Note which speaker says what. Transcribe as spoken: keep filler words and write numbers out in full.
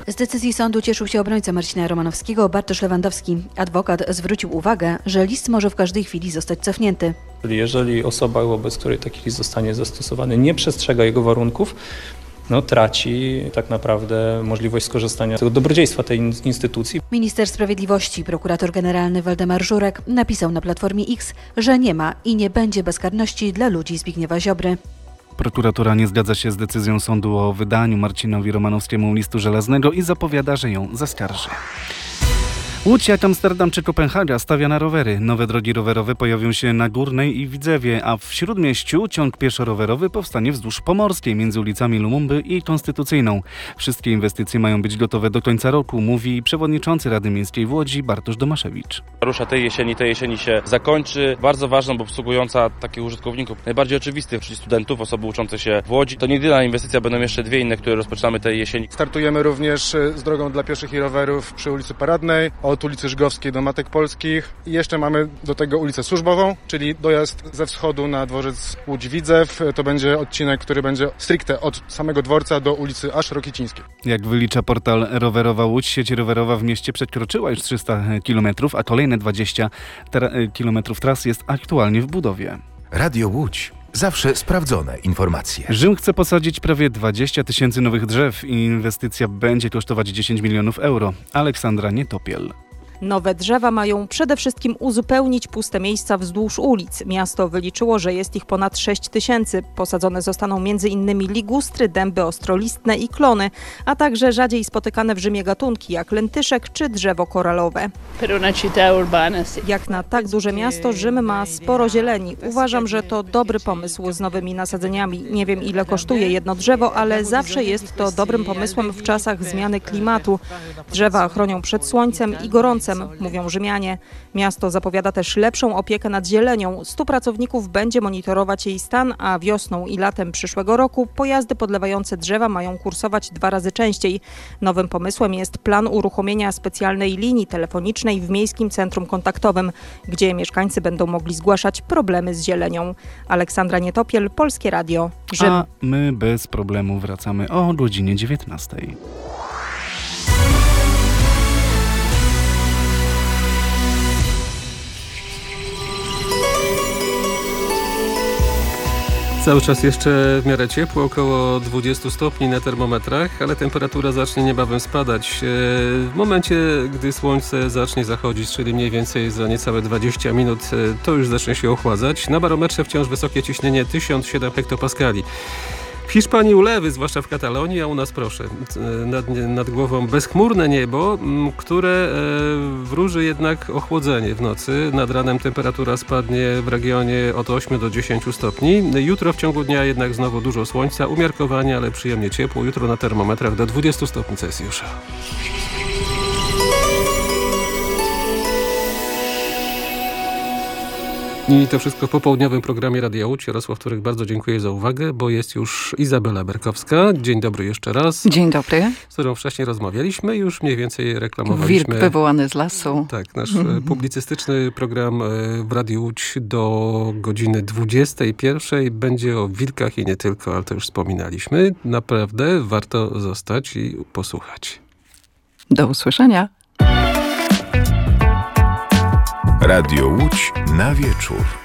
Speaker 1: Z decyzji sądu cieszył się obrońca Marcina Romanowskiego, Bartosz Lewandowski. Adwokat zwrócił uwagę, że list może w każdej chwili zostać cofnięty.
Speaker 2: Jeżeli osoba, wobec której taki list zostanie zastosowany, nie przestrzega jego warunków, no, traci tak naprawdę możliwość skorzystania z tego dobrodziejstwa tej instytucji.
Speaker 1: Minister Sprawiedliwości, prokurator generalny Waldemar Żurek napisał na Platformie X, że nie ma i nie będzie bezkarności dla ludzi Zbigniewa Ziobry.
Speaker 3: Prokuratura nie zgadza się z decyzją sądu o wydaniu Marcinowi Romanowskiemu listu żelaznego i zapowiada, że ją zaskarży. Łódź jak Amsterdam czy Kopenhaga stawia na rowery. Nowe drogi rowerowe pojawią się na Górnej i Widzewie, a w Śródmieściu ciąg pieszo-rowerowy powstanie wzdłuż Pomorskiej między ulicami Lumumby i Konstytucyjną. Wszystkie inwestycje mają być gotowe do końca roku, mówi przewodniczący Rady Miejskiej w Łodzi Bartosz Domaszewicz.
Speaker 4: Rusza tej jesieni, tej jesieni się zakończy. Bardzo ważną, bo obsługująca takich użytkowników najbardziej oczywistych, czyli studentów, osoby uczące się w Łodzi. To nie jedyna inwestycja, będą jeszcze dwie inne, które rozpoczynamy tej jesieni.
Speaker 5: Startujemy również z drogą dla pieszych i rowerów przy ulicy Paradnej, od ulicy Żgowskiej do Matek Polskich. I jeszcze mamy do tego ulicę Służbową, czyli dojazd ze wschodu na dworzec Łódź-Widzew. To będzie odcinek, który będzie stricte od samego dworca do ulicy aż Rokicińskiej.
Speaker 3: Jak wylicza portal Rowerowa Łódź, sieć rowerowa w mieście przekroczyła już trzysta kilometrów, a kolejne dwadzieścia kilometrów tras jest aktualnie w budowie.
Speaker 6: Radio Łódź. Zawsze sprawdzone informacje.
Speaker 3: Rzym chce posadzić prawie dwadzieścia tysięcy nowych drzew i inwestycja będzie kosztować dziesięć milionów euro. Aleksandra Nietopiel.
Speaker 7: Nowe drzewa mają przede wszystkim uzupełnić puste miejsca wzdłuż ulic. Miasto wyliczyło, że jest ich ponad sześć tysięcy. Posadzone zostaną m.in. ligustry, dęby ostrolistne i klony, a także rzadziej spotykane w Rzymie gatunki jak lentyszek czy drzewo koralowe. Jak na tak duże miasto, Rzym ma sporo zieleni. Uważam, że to dobry pomysł z nowymi nasadzeniami. Nie wiem, ile kosztuje jedno drzewo, ale zawsze jest to dobrym pomysłem w czasach zmiany klimatu. Drzewa chronią przed słońcem i gorącem, mówią Rzymianie. Miasto zapowiada też lepszą opiekę nad zielenią. Stu pracowników będzie monitorować jej stan, a wiosną i latem przyszłego roku pojazdy podlewające drzewa mają kursować dwa razy częściej. Nowym pomysłem jest plan uruchomienia specjalnej linii telefonicznej w Miejskim Centrum Kontaktowym, gdzie mieszkańcy będą mogli zgłaszać problemy z zielenią. Aleksandra Nietopiel, Polskie Radio, Rzym.
Speaker 3: A my bez problemu wracamy o godzinie dziewiętnastej.
Speaker 8: Cały czas jeszcze w miarę ciepło, około dwadzieścia stopni na termometrach, ale temperatura zacznie niebawem spadać. W momencie, gdy słońce zacznie zachodzić, czyli mniej więcej za niecałe dwadzieścia minut, to już zacznie się ochładzać. Na barometrze wciąż wysokie ciśnienie tysiąc siedem hektopaskali. W Hiszpanii ulewy, zwłaszcza w Katalonii, a u nas proszę, nad, nad głową bezchmurne niebo, które wróży jednak ochłodzenie w nocy. Nad ranem temperatura spadnie w regionie od ośmiu do dziesięciu stopni. Jutro w ciągu dnia jednak znowu dużo słońca, umiarkowanie, ale przyjemnie ciepło. Jutro na termometrach do dwudziestu stopni Celsjusza. I to wszystko w popołudniowym programie Radia Łódź. Jarosław Turek, bardzo dziękuję za uwagę, bo jest już Izabela Berkowska. Dzień dobry jeszcze raz.
Speaker 9: Dzień dobry.
Speaker 8: Z którą wcześniej rozmawialiśmy, już mniej więcej reklamowaliśmy.
Speaker 9: Wilk wywołany z lasu.
Speaker 8: Tak, nasz mm-hmm. publicystyczny program w Radiu Łódź do godziny dwudziestej pierwszej będzie o wilkach i nie tylko, ale to już wspominaliśmy. Naprawdę warto zostać i posłuchać.
Speaker 9: Do usłyszenia.
Speaker 6: Radio Łódź na wieczór.